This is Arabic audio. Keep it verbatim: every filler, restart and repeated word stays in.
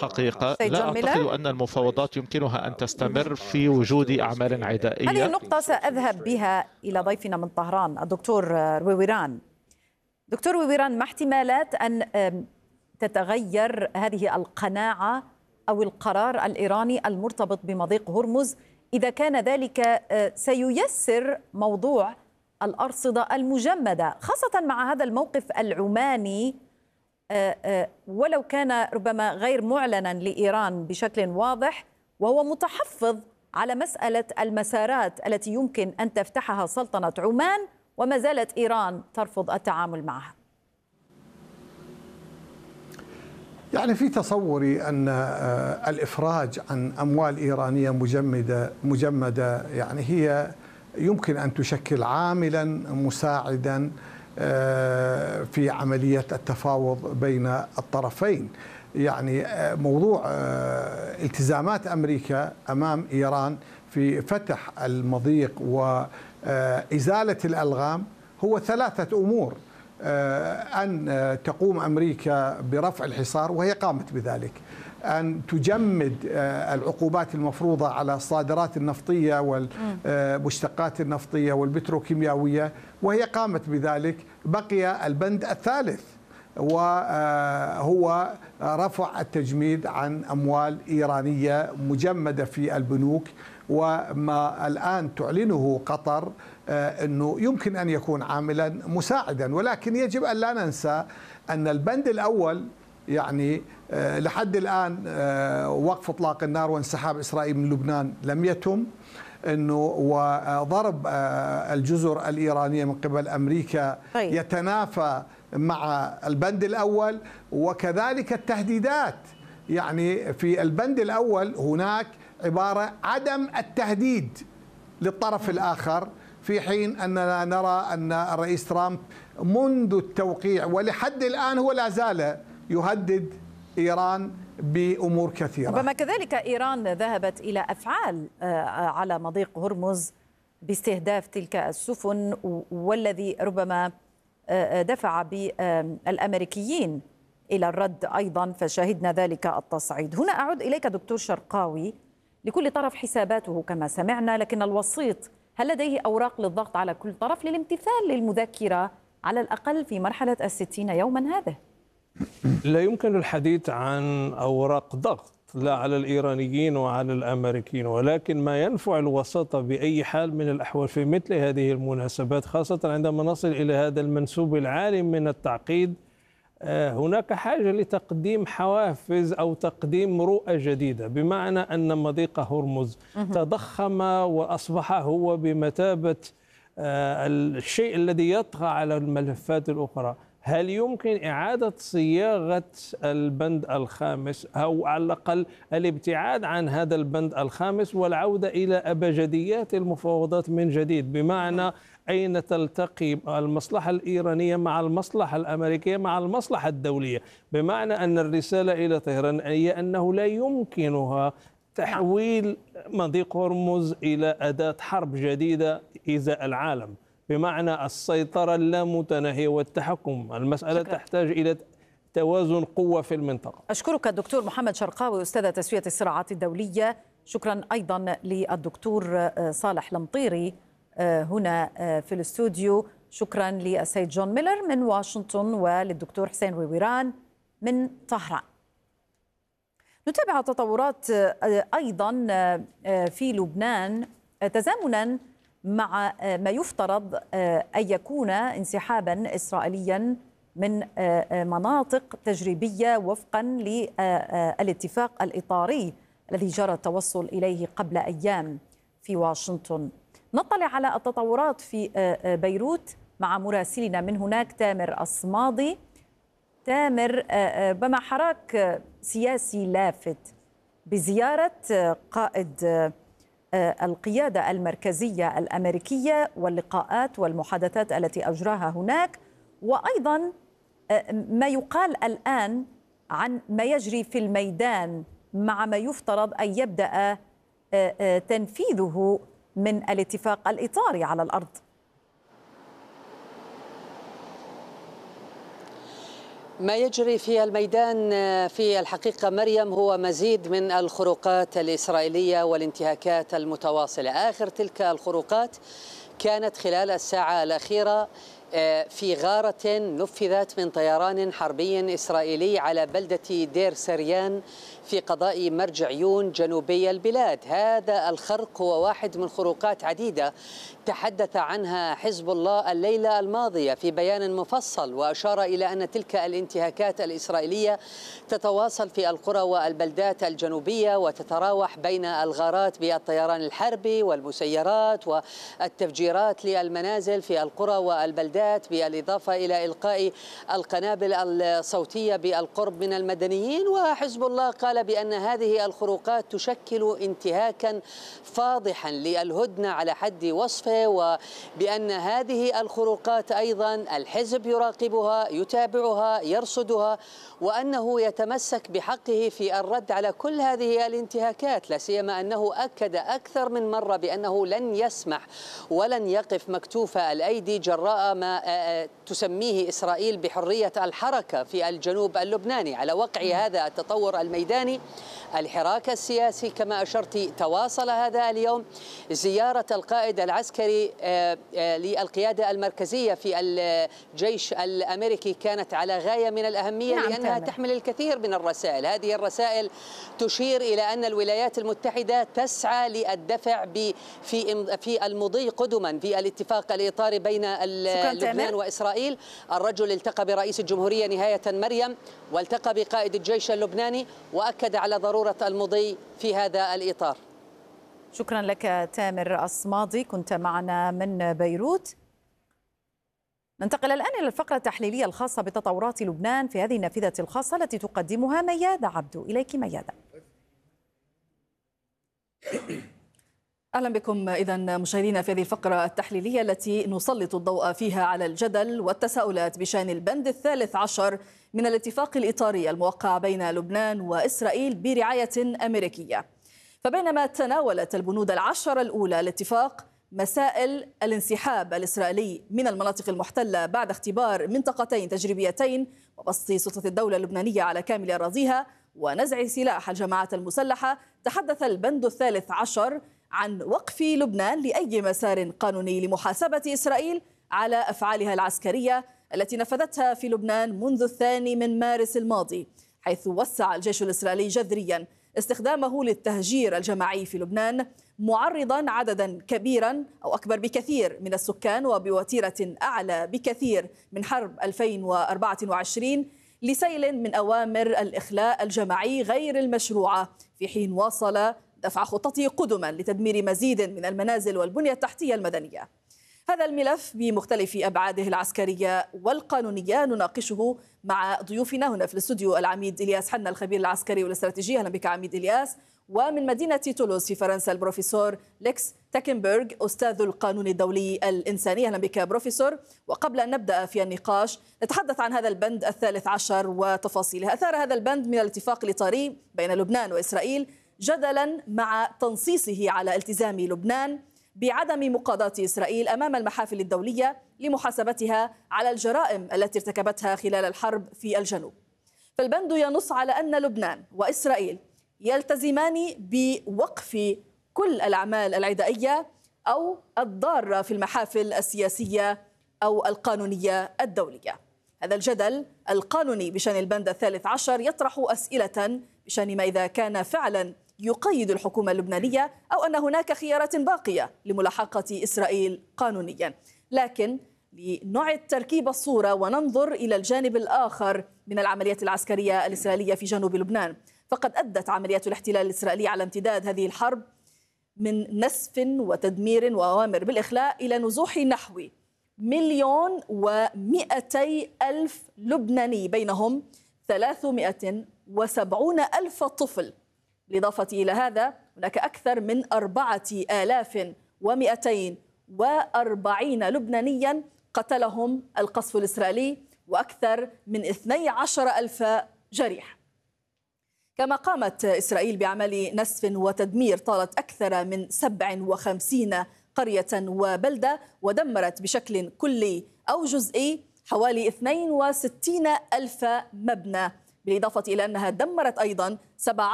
الحقيقة لا أعتقد أن المفاوضات يمكنها أن تستمر في وجود أعمال عدائية. هذه النقطة سأذهب بها إلى ضيفنا من طهران الدكتور رويويران. دكتور رويويران، ما احتمالات أن تتغير هذه القناعة أو القرار الإيراني المرتبط بمضيق هرمز؟ إذا كان ذلك سييسر موضوع الأرصدة المجمدة، خاصة مع هذا الموقف العماني، ولو كان ربما غير معلنا لإيران بشكل واضح، وهو متحفظ على مسألة المسارات التي يمكن أن تفتحها سلطنة عمان، وما زالت إيران ترفض التعامل معها. يعني في تصوري أن الإفراج عن أموال إيرانية مجمدة مجمدة يعني هي يمكن أن تشكل عاملا مساعدا في عملية التفاوض بين الطرفين. يعني موضوع التزامات أمريكا أمام إيران في فتح المضيق وإزالة الألغام هو ثلاثة أمور: أن تقوم أمريكا برفع الحصار وهي قامت بذلك، أن تجمد العقوبات المفروضة على الصادرات النفطية والمشتقات النفطية والبتروكيماوية وهي قامت بذلك. بقي البند الثالث وهو رفع التجميد عن أموال إيرانية مجمدة في البنوك، وما الآن تعلنه قطر أنه يمكن أن يكون عاملا مساعدا. ولكن يجب أن لا ننسى أن البند الأول يعني لحد الآن وقف إطلاق النار وانسحاب إسرائيل من لبنان لم يتم، أنه وضرب الجزر الإيرانية من قبل أمريكا يتنافى مع البند الأول، وكذلك التهديدات. يعني في البند الأول هناك عبارة عدم التهديد للطرف الآخر، في حين أننا نرى أن الرئيس ترامب منذ التوقيع ولحد الآن هو لا زال يهدد إيران بأمور كثيرة. ربما كذلك إيران ذهبت إلى أفعال على مضيق هرمز باستهداف تلك السفن، والذي ربما دفع بالأمريكيين إلى الرد أيضا، فشاهدنا ذلك التصعيد. هنا أعود إليك دكتور شرقاوي. لكل طرف حساباته كما سمعنا، لكن الوسيط هل لديه أوراق للضغط على كل طرف للامتثال للمذكرة على الأقل في مرحلة الستين يوما هذه؟ لا يمكن الحديث عن أوراق ضغط لا على الإيرانيين وعلى الأمريكيين، ولكن ما ينفع الوساطة بأي حال من الأحوال في مثل هذه المناسبات، خاصة عندما نصل إلى هذا المنسوب العالي من التعقيد. هناك حاجة لتقديم حوافز أو تقديم رؤى جديدة، بمعنى أن مضيق هرمز تضخم وأصبح هو بمثابة الشيء الذي يطغى على الملفات الأخرى. هل يمكن إعادة صياغة البند الخامس، أو على الأقل الابتعاد عن هذا البند الخامس والعودة إلى أبجديات المفاوضات من جديد؟ بمعنى أين تلتقي المصلحة الإيرانية مع المصلحة الأمريكية مع المصلحة الدولية، بمعنى أن الرسالة إلى طهران هي أنه لا يمكنها تحويل مضيق هرمز إلى أداة حرب جديدة إزاء العالم، بمعنى السيطرة اللامتناهية والتحكم. المسألة شكرا. تحتاج إلى توازن قوة في المنطقة. أشكرك الدكتور محمد شرقاوي، أستاذ تسوية الصراعات الدولية. شكرا أيضا للدكتور صالح المطيري هنا في الاستوديو. شكرا للسيد جون ميلر من واشنطن وللدكتور حسين رويويران من طهران. نتابع التطورات أيضا في لبنان تزامنا مع ما يفترض أن يكون انسحابا إسرائيليا من مناطق تجريبية وفقا للاتفاق الإطاري الذي جرى التوصل إليه قبل أيام في واشنطن. نطلع على التطورات في بيروت مع مراسلنا من هناك تامر الصمادي. تامر، ربما حراك سياسي لافت بزيارة قائد القيادة المركزية الأمريكية واللقاءات والمحادثات التي أجراها هناك، وأيضا ما يقال الآن عن ما يجري في الميدان مع ما يفترض أن يبدأ تنفيذه من الاتفاق الإطاري على الأرض. ما يجري في الميدان في الحقيقة مريم هو مزيد من الخروقات الإسرائيلية والانتهاكات المتواصلة. آخر تلك الخروقات كانت خلال الساعة الأخيرة في غارة نفذت من طيران حربي إسرائيلي على بلدة دير سريان في قضاء مرج عيون جنوبي البلاد. هذا الخرق هو واحد من خروقات عديدة تحدث عنها حزب الله الليلة الماضية في بيان مفصل، وأشار إلى أن تلك الانتهاكات الإسرائيلية تتواصل في القرى والبلدات الجنوبية وتتراوح بين الغارات بالطيران الحربي والمسيرات والتفجيرات للمنازل في القرى والبلدات، بالإضافة إلى إلقاء القنابل الصوتية بالقرب من المدنيين. وحزب الله قال بأن هذه الخروقات تشكل انتهاكا فاضحا للهدنة على حد وصفه، وبأن هذه الخروقات أيضا الحزب يراقبها يتابعها يرصدها، وأنه يتمسك بحقه في الرد على كل هذه الانتهاكات، لا سيما أنه أكد أكثر من مرة بأنه لن يسمح ولن يقف مكتوف الأيدي جراء ما تسميه إسرائيل بحرية الحركة في الجنوب اللبناني. على وقع هذا التطور الميداني الحراك السياسي كما أشرت تواصل هذا اليوم. زيارة القائد العسكري للقيادة المركزية في الجيش الأمريكي كانت على غاية من الأهمية، نعم، لأنها تمام. تحمل الكثير من الرسائل. هذه الرسائل تشير إلى أن الولايات المتحدة تسعى للدفع في في المضي قدما في الاتفاق الإطاري بين لبنان وإسرائيل. الرجل التقى برئيس الجمهورية نهاية مريم والتقى بقائد الجيش اللبناني وأكد على ضرورة المضي في هذا الإطار. شكرا لك تامر الصمادي، كنت معنا من بيروت. ننتقل الآن إلى الفقرة التحليلية الخاصة بتطورات لبنان في هذه النافذة الخاصة التي تقدمها ميادة عبدو. إليك ميادة. أهلا بكم إذا مشاهدينا في هذه الفقرة التحليلية التي نسلط الضوء فيها على الجدل والتساؤلات بشأن البند الثالث عشر من الاتفاق الإطاري الموقع بين لبنان وإسرائيل برعاية أمريكية. فبينما تناولت البنود العشرة الأولى الاتفاق مسائل الانسحاب الإسرائيلي من المناطق المحتلة بعد اختبار منطقتين تجريبيتين وبسط سلطة الدولة اللبنانية على كامل أراضيها ونزع سلاح الجماعات المسلحة، تحدث البند الثالث عشر عن وقف لبنان لأي مسار قانوني لمحاسبة إسرائيل على أفعالها العسكرية التي نفذتها في لبنان منذ الثاني من مارس الماضي، حيث وسع الجيش الإسرائيلي جذريا استخدامه للتهجير الجماعي في لبنان، معرضا عددا كبيرا أو أكبر بكثير من السكان وبوتيرة أعلى بكثير من حرب ألفين وأربعة وعشرين لسيل من أوامر الإخلاء الجماعي غير المشروعة، في حين واصل دفع خطته قدما لتدمير مزيد من المنازل والبنية التحتية المدنية. هذا الملف بمختلف أبعاده العسكرية والقانونية نناقشه مع ضيوفنا هنا في الاستوديو العميد إلياس حنا الخبير العسكري والاستراتيجي. أهلا بك عميد إلياس. ومن مدينة تولوز في فرنسا البروفيسور ليكس تاكنبرغ أستاذ القانون الدولي الإنساني. أهلا بك بروفيسور. وقبل أن نبدأ في النقاش نتحدث عن هذا البند الثالث عشر وتفاصيله. أثار هذا البند من الاتفاق الإطاري بين لبنان وإسرائيل جدلا مع تنصيصه على التزام لبنان بعدم مقاضاة إسرائيل أمام المحافل الدولية لمحاسبتها على الجرائم التي ارتكبتها خلال الحرب في الجنوب. فالبند ينص على أن لبنان وإسرائيل يلتزمان بوقف كل الأعمال العدائية أو الضارة في المحافل السياسية أو القانونية الدولية. هذا الجدل القانوني بشأن البند الثالث عشر يطرح أسئلة بشأن ما إذا كان فعلا يقيد الحكومة اللبنانية أو أن هناك خيارات باقية لملاحقة إسرائيل قانونيا. لكن لنعد تركيب الصورة وننظر إلى الجانب الآخر من العمليات العسكرية الإسرائيلية في جنوب لبنان، فقد أدت عمليات الاحتلال الإسرائيلي على امتداد هذه الحرب من نسف وتدمير وأوامر بالإخلاء إلى نزوح نحو مليون ومئتي ألف لبناني، بينهم ثلاثمائة وسبعون ألف طفل. بالإضافة إلى هذا هناك أكثر من أربعة آلاف ومئتين وأربعين لبنانيا قتلهم القصف الإسرائيلي وأكثر من اثني عشر ألف جريح. كما قامت إسرائيل بعمل نسف وتدمير طالت أكثر من سبع وخمسين قرية وبلدة ودمرت بشكل كلي أو جزئي حوالي اثنين وستين ألف مبنى، بالإضافة إلى أنها دمرت أيضا سبعة